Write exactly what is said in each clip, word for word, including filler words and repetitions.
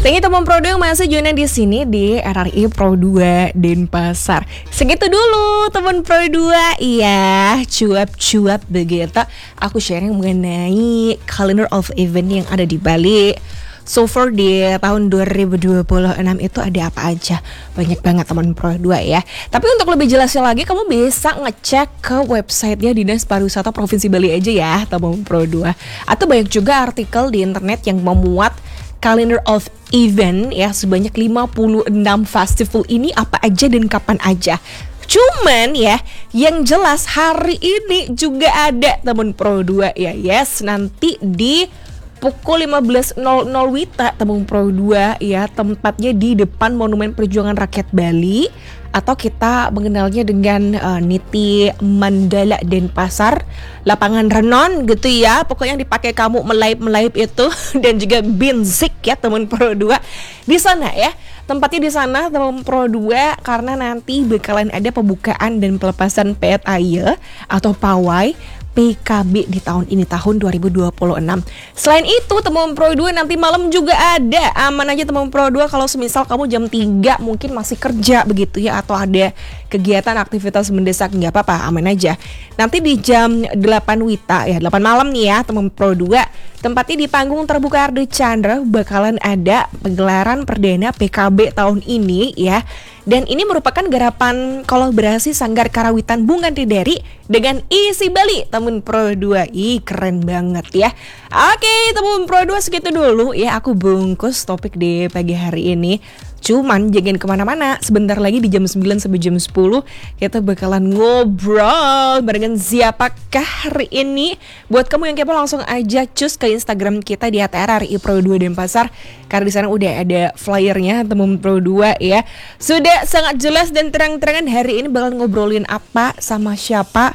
Thank you teman Pro dua yang masih join di sini di R R I Pro dua Denpasar. Segitu dulu teman Pro dua. Iya, cuap-cuap begitu. Aku sharing mengenai calendar of event yang ada di Bali. So far di tahun dua ribu dua puluh enam itu ada apa aja? Banyak banget teman Pro dua ya. Tapi untuk lebih jelasnya lagi, kamu bisa ngecek ke websitenya Dinas Pariwisata Provinsi Bali aja ya teman Pro dua. Atau banyak juga artikel di internet yang memuat calendar of event ya, sebanyak lima puluh enam festival ini apa aja dan kapan aja. Cuman ya, yang jelas hari ini juga ada teman Pro dua ya. Yes, nanti di pukul lima belas nol nol Wita teman Pro dua ya, tempatnya di depan Monumen Perjuangan Rakyat Bali atau kita mengenalnya dengan uh, Niti Mandala Denpasar, lapangan renon gitu ya. Pokoknya yang dipakai kamu melaip-melaip itu dan juga binzik ya teman Pro dua. Di sana ya. Tempatnya di sana teman Pro dua karena nanti bakalan ada pembukaan dan pelepasan P E T A Y E atau pawai P K B di tahun ini, tahun dua ribu dua puluh enam. Selain itu teman Pro dua nanti malam juga ada. Aman aja teman Pro dua kalau semisal kamu jam tiga mungkin masih kerja begitu ya, atau ada kegiatan aktivitas mendesak, nggak apa-apa, aman aja. Nanti di jam delapan Wita ya, delapan malam nih ya teman Pro dua. Tempatnya di panggung terbuka Arde Chandra bakalan ada penggelaran perdana P K B tahun ini ya. Dan ini merupakan garapan kolaborasi Sanggar Karawitan Bunga Tideri dengan Isi Bali teman Pro dua. Ih, keren banget ya. Oke, teman Pro dua segitu dulu ya. Aku bungkus topik di pagi hari ini. Cuman jangan kemana-mana, sebentar lagi di jam sembilan sampai jam sepuluh kita bakalan ngobrol barengan siapakah hari ini. Buat kamu yang kepo langsung aja cus ke Instagram kita di at R R I Pro dua Denpasar, karena di sana udah ada flyernya teman Pro dua ya. Sudah sangat jelas dan terang-terangan hari ini bakal ngobrolin apa sama siapa.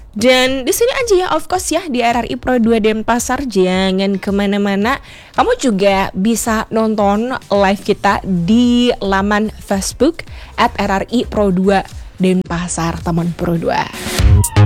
Dan di sini aja ya, of course ya, di R R I Pro dua Denpasar. Jangan kemana-mana. Kamu juga bisa nonton live kita di laman Facebook at R R I Pro dua Denpasar teman Pro dua.